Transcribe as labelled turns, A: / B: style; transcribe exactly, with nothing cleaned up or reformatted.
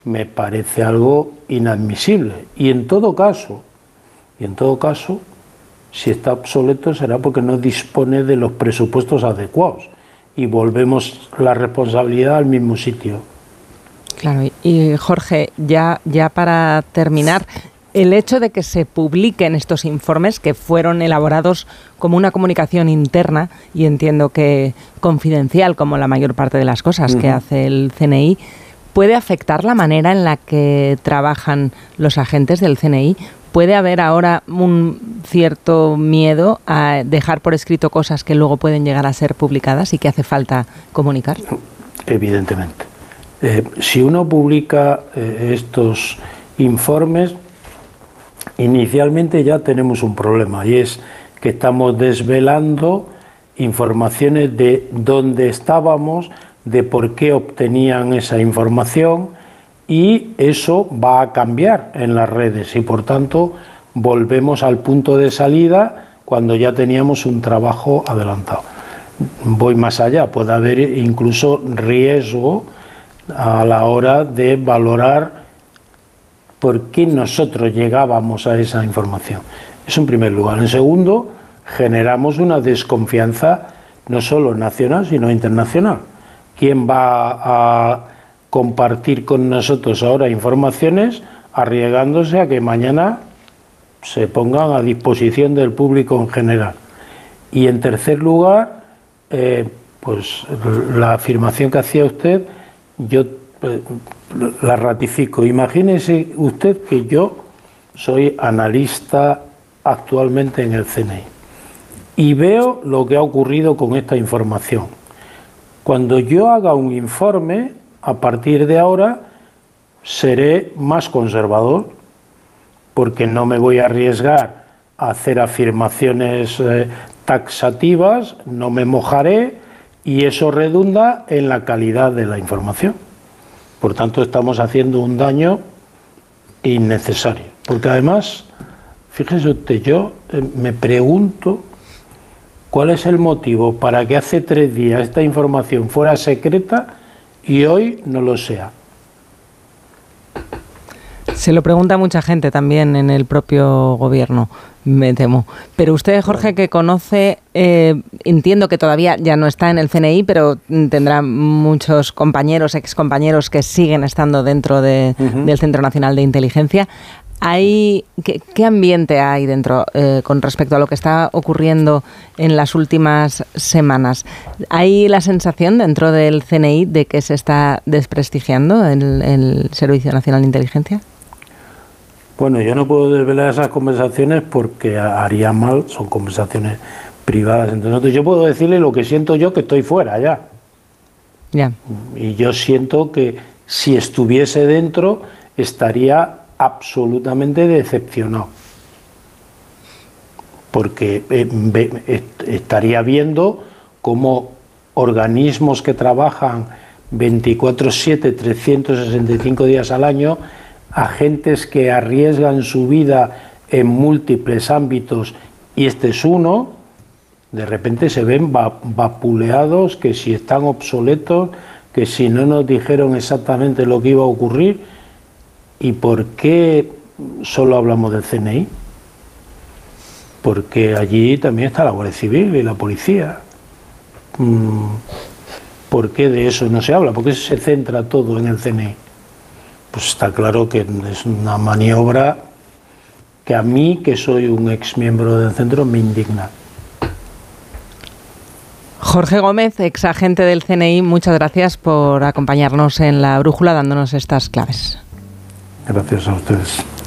A: me parece algo inadmisible. Y en todo caso, y en todo caso, si está obsoleto será porque no dispone de los presupuestos adecuados. Y volvemos la responsabilidad al mismo sitio.
B: Claro, y Jorge, ya, ya para terminar, el hecho de que se publiquen estos informes que fueron elaborados como una comunicación interna, y entiendo que confidencial, como la mayor parte de las cosas uh-huh. que hace el C N I, ¿puede afectar la manera en la que trabajan los agentes del C N I? ¿Puede haber ahora un cierto miedo a dejar por escrito cosas que luego pueden llegar a ser publicadas y que hace falta comunicar?
A: Evidentemente. Eh, si uno publica eh, estos informes, inicialmente ya tenemos un problema, y es que estamos desvelando informaciones de dónde estábamos, de por qué obtenían esa información, y eso va a cambiar en las redes y por tanto volvemos al punto de salida cuando ya teníamos un trabajo adelantado. Voy más allá, puede haber incluso riesgo a la hora de valorar por qué nosotros llegábamos a esa información. Eso en primer lugar. En segundo, generamos una desconfianza no solo nacional sino internacional. ¿Quién va a compartir con nosotros ahora informaciones arriesgándose a que mañana se pongan a disposición del público en general? Y en tercer lugar, eh, pues la afirmación que hacía usted, yo eh, la ratifico. Imagínese usted que yo soy analista actualmente en el C N I y veo lo que ha ocurrido con esta información. Cuando yo haga un informe, a partir de ahora seré más conservador, porque no me voy a arriesgar a hacer afirmaciones eh, taxativas, no me mojaré, y eso redunda en la calidad de la información. Por tanto, estamos haciendo un daño innecesario. Porque además, fíjese usted, yo eh, me pregunto cuál es el motivo para que hace tres días esta información fuera secreta y hoy no lo sea.
B: Se lo pregunta mucha gente también en el propio gobierno, me temo. Pero usted, Jorge, que conoce, eh, entiendo que todavía ya no está en el C N I, pero tendrá muchos compañeros, excompañeros que siguen estando dentro de, uh-huh. del Centro Nacional de Inteligencia. Hay, ¿qué, qué ambiente hay dentro eh, con respecto a lo que está ocurriendo en las últimas semanas? ¿Hay la sensación dentro del C N I de que se está desprestigiando el, el Servicio Nacional de Inteligencia?
A: Bueno, yo no puedo desvelar esas conversaciones porque haría mal, son conversaciones privadas entre nosotros. Yo puedo decirle lo que siento yo, que estoy fuera ya.
B: Ya.
A: Y yo siento que si estuviese dentro estaría absolutamente decepcionado, porque eh, ve, est- estaría viendo cómo organismos que trabajan veinticuatro siete, trescientos sesenta y cinco días al año, agentes que arriesgan su vida en múltiples ámbitos, y este es uno, de repente se ven va- vapuleados, que si están obsoletos, que si no nos dijeron exactamente lo que iba a ocurrir. ¿Y por qué solo hablamos del C N I? Porque allí también está la Guardia Civil y la policía. ¿Por qué de eso no se habla? ¿Por qué se centra todo en el C N I? Pues está claro que es una maniobra que a mí, que soy un ex miembro del centro, me indigna.
B: Jorge Gómez, ex agente del C N I, muchas gracias por acompañarnos en La Brújula dándonos estas claves.
A: Gracias a ustedes.